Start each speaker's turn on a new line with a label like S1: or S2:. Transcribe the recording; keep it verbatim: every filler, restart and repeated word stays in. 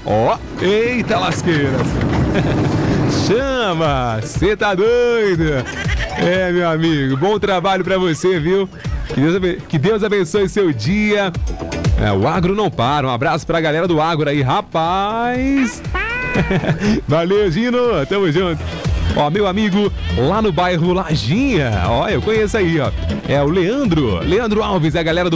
S1: Ó, eita lasqueiras. Chama, você tá doido? É, meu amigo, bom trabalho pra você, viu? Que Deus, abe- que Deus abençoe seu dia. É, o agro não para. Um abraço pra galera do agro aí, rapaz. Valeu, Gino. Tamo junto. Ó, meu amigo, lá no bairro Lajinha. Ó, eu conheço aí, ó. É o Leandro. Leandro Alves, a galera do